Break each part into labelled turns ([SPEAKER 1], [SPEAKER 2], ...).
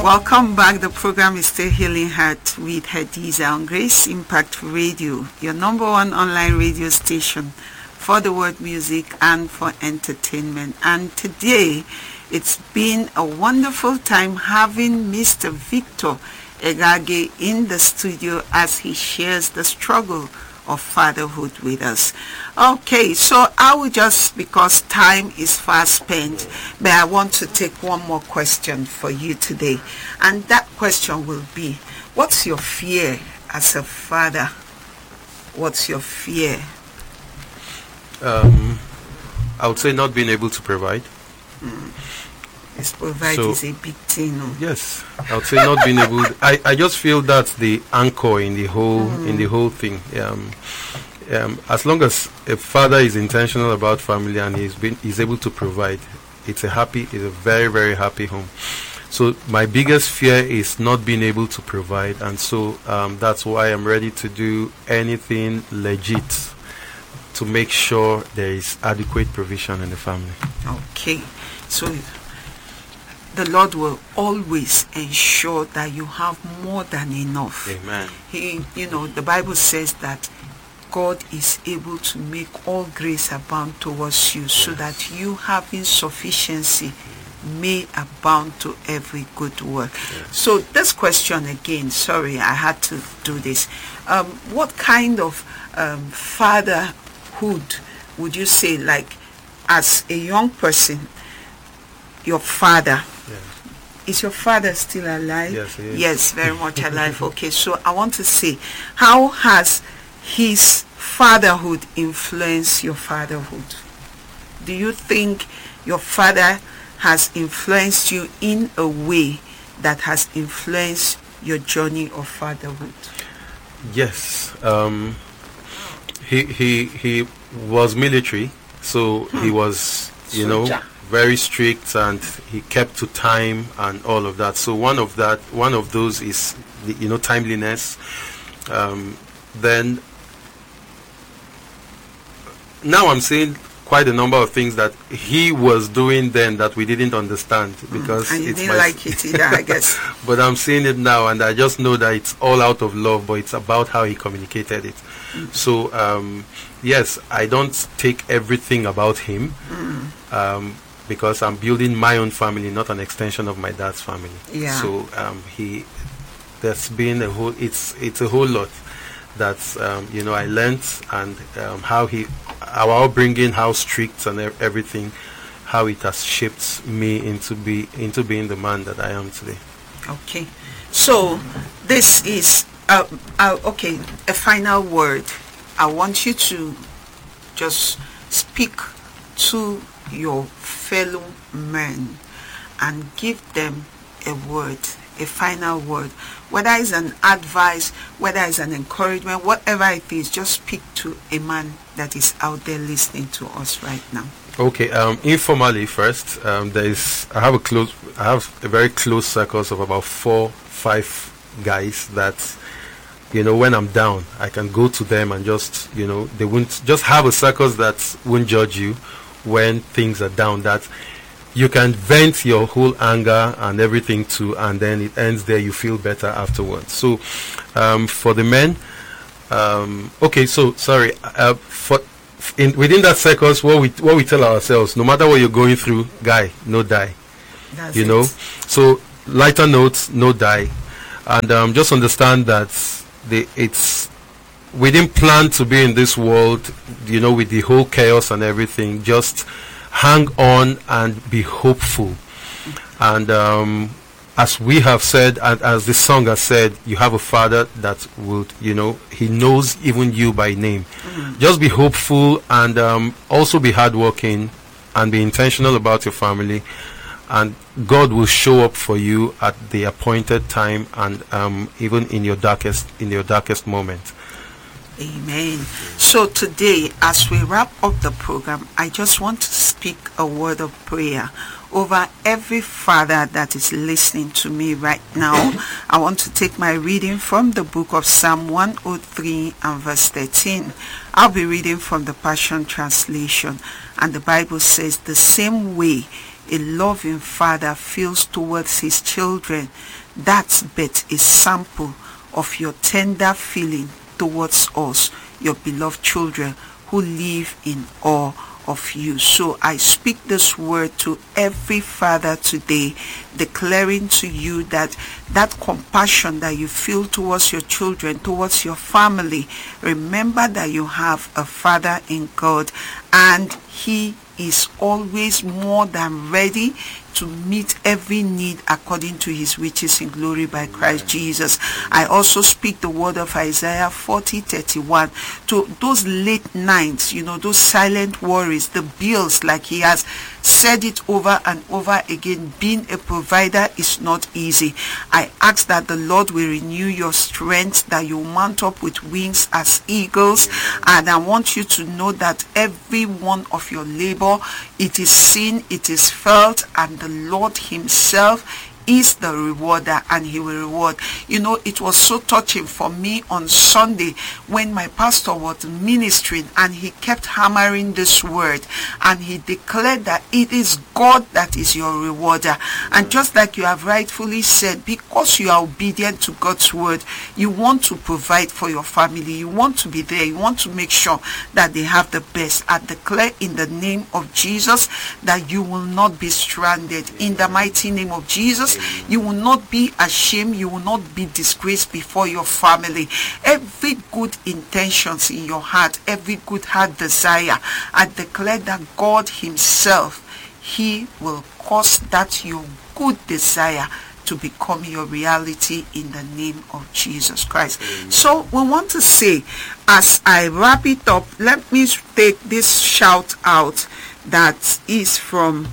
[SPEAKER 1] Welcome back. The program is still Healing Heart with Hadiza on Grace Impact Radio, your number one online radio station for the word music and for entertainment. And today, it's been a wonderful time having Mr. Victor Egage in the studio as he shares the struggle of fatherhood with us. Okay, so I will just, because time is fast spent, but I want to take one more question for you today. And that question will be, what's your fear as a father? What's your fear?
[SPEAKER 2] I would say not being able to provide.
[SPEAKER 1] Yes, provide is a big thing. No?
[SPEAKER 2] Yes, I would say not being able. I just feel that's the anchor in the whole thing. As long as a father is intentional about family and he's able to provide, it's a very, very happy home. So my biggest fear is not being able to provide, and so that's why I'm ready to do anything legit to make sure there is adequate provision in the family.
[SPEAKER 1] Okay, so the Lord will always ensure that you have more than enough.
[SPEAKER 2] Amen.
[SPEAKER 1] The Bible says that God is able to make all grace abound towards you, so that you having sufficiency may abound to every good work.
[SPEAKER 2] Yes.
[SPEAKER 1] So this question again, sorry, I had to do this. What kind of fatherhood would you say, like as a young person, your father?
[SPEAKER 2] Yes.
[SPEAKER 1] Is your father still alive?
[SPEAKER 2] Yes, he is.
[SPEAKER 1] Yes, very much alive. Okay, so I want to say, how has his fatherhood influenced your fatherhood? Do you think your father has influenced you in a way that has influenced your journey of fatherhood?
[SPEAKER 2] Yes. He was military, so he was,
[SPEAKER 1] Soldier.
[SPEAKER 2] very strict, and he kept to time and all of that. So one of those is timeliness. Then now I'm saying quite a number of things that he was doing then that we didn't understand, because
[SPEAKER 1] and you didn't like it either, I guess.
[SPEAKER 2] But I'm seeing it now, and I just know that it's all out of love, but it's about how he communicated it. So yes, I don't take everything about him, because I'm building my own family, not an extension of my dad's family.
[SPEAKER 1] Yeah.
[SPEAKER 2] So there's been it's a whole lot that I learned, and how our upbringing, how strict and everything, how it has shaped me into being the man that I am today.
[SPEAKER 1] Okay, so this is okay. A final word. I want you to just speak to your fellow men and give them a word, a final word, whether it's an advice, whether it's an encouragement, whatever it is. Just speak to a man that is out there listening to us right now.
[SPEAKER 2] Okay, informally first, I have a very close circles of about 4-5 guys that, when I'm down, I can go to them and just, they won't just have a circles that won't judge you when things are down, that you can vent your whole anger and everything to, and then it ends there. You feel better afterwards. So for the men, okay, so sorry, within that circles, what we tell ourselves, no matter what you're going through, guy, no die.
[SPEAKER 1] That's it.
[SPEAKER 2] So lighter notes, no die, and just understand that we didn't plan to be in this world, with the whole chaos and everything. Just hang on and be hopeful. And as we have said, and as the song has said, you have a father that would, he knows even you by name. Just be hopeful, and also be hardworking, and be intentional about your family, and God will show up for you at the appointed time, and even in your darkest moment.
[SPEAKER 1] Amen. So today, as we wrap up the program, I just want to speak a word of prayer over every father that is listening to me right now. I want to take my reading from the book of Psalm 103 and verse 13. I'll be reading from the Passion Translation, and the Bible says, "The same way a loving father feels towards his children, that's but a sample of your tender feeling towards us, your beloved children who live in awe of you. So I speak this word to every father today, declaring to you that that compassion that you feel towards your children, towards your family, remember that you have a Father in God, and he is always more than ready to meet every need according to his riches in glory by Christ Jesus. I also speak the word of Isaiah 40:31 to those late nights, those silent worries, the bills, like he has said it over and over again. Being a provider is not easy. I ask that the Lord will renew your strength, that you mount up with wings as eagles, and I want you to know that every one of your labor, it is seen, it is felt, and the Lord himself is the rewarder, and he will reward. It was so touching for me on Sunday when my pastor was ministering, and he kept hammering this word, and he declared that it is God that is your rewarder. And just like you have rightfully said, because you are obedient to God's word, you want to provide for your family, you want to be there, you want to make sure that they have the best. I declare in the name of Jesus that you will not be stranded. In the mighty name of Jesus, you will not be ashamed, you will not be disgraced before your family. Every good intentions in your heart, every good heart desire, I declare that God himself, he will cause that your good desire to become your reality in the name of Jesus Christ. So we want to say, as I wrap it up, let me take this shout out that is from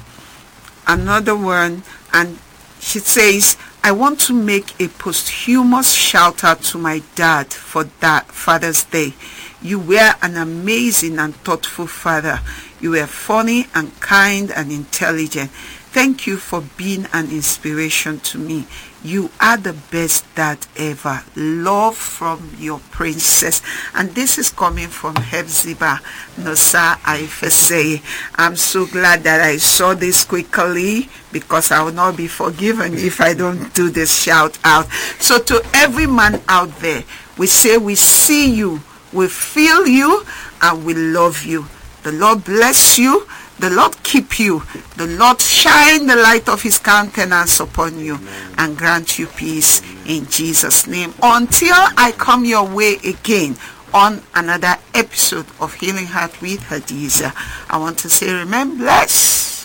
[SPEAKER 1] another one, and she says, I want to make a posthumous shout out to my dad for that Father's Day. You were an amazing and thoughtful father. You were funny and kind and intelligent. Thank you for being an inspiration to me. You are the best dad ever. Love from your princess. And this is coming from Hepzibah Nosa Aifese. I'm so glad that I saw this quickly, because I will not be forgiven if I don't do this shout out. So to every man out there, we say we see you, we feel you, and we love you. The Lord bless you. The Lord keep you. The Lord shine the light of his countenance upon you and grant you peace in Jesus' name. Until I come your way again on another episode of Healing Heart with Hadiza, I want to say, remain blessed.